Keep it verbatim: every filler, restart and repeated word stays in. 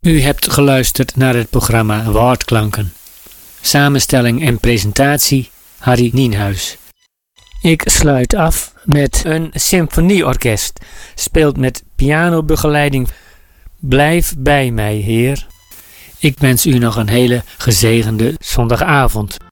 U hebt geluisterd naar het programma Woordklanken. Samenstelling en presentatie Harry Nienhuis. Ik sluit af met een symfonieorkest. Speelt met pianobegeleiding. Blijf bij mij, Heer. Ik wens u nog een hele gezegende zondagavond.